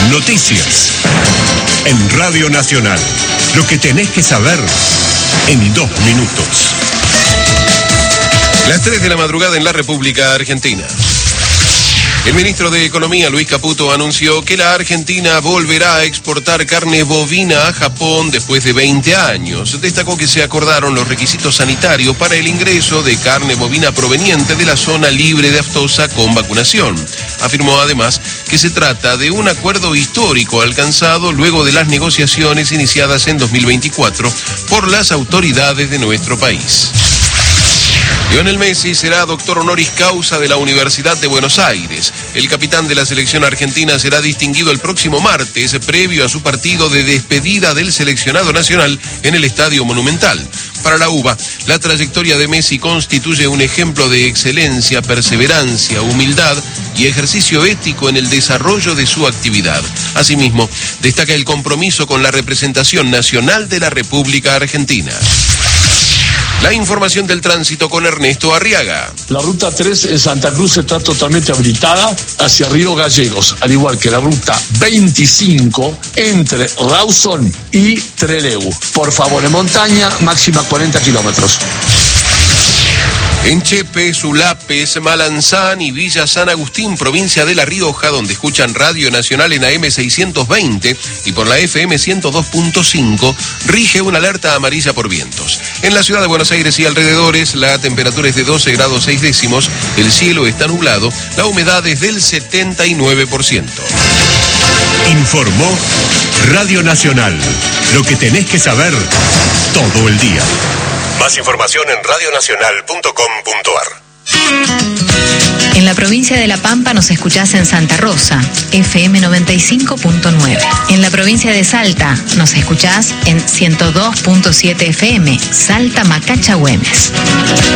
Noticias. En Radio Nacional. Lo que tenés que saber en 2 minutos. Las 3 de la madrugada en la República Argentina. El ministro de Economía, Luis Caputo, anunció que la Argentina volverá a exportar carne bovina a Japón después de 20 años. Destacó que se acordaron los requisitos sanitarios para el ingreso de carne bovina proveniente de la zona libre de aftosa con vacunación. Afirmó además que se trata de un acuerdo histórico alcanzado luego de las negociaciones iniciadas en 2024 por las autoridades de nuestro país. Lionel Messi será doctor honoris causa de la Universidad de Buenos Aires. El capitán de la selección argentina será distinguido el próximo martes, previo a su partido de despedida del seleccionado nacional en el Estadio Monumental. Para la UBA, la trayectoria de Messi constituye un ejemplo de excelencia, perseverancia, humildad y ejercicio ético en el desarrollo de su actividad. Asimismo, destaca el compromiso con la representación nacional de la República Argentina. La información del tránsito con Ernesto Arriaga. La ruta 3 en Santa Cruz está totalmente habilitada hacia Río Gallegos, al igual que la ruta 25 entre Rawson y Trelew. Por favor, en montaña, máxima 40 kilómetros. En Chepe, Sulapes, Malanzán y Villa San Agustín, provincia de La Rioja, donde escuchan Radio Nacional en AM 620 y por la FM 102.5, rige una alerta amarilla por vientos. En la ciudad de Buenos Aires y alrededores, la temperatura es de 12 grados 6 décimos, el cielo está nublado, la humedad es del 79%. Informó Radio Nacional. Lo que tenés que saber todo el día. Más información en radionacional.com.ar. En la provincia de La Pampa nos escuchás en Santa Rosa, FM 95.9. En la provincia de Salta nos escuchás en 102.7 FM, Salta Macacha Güemes.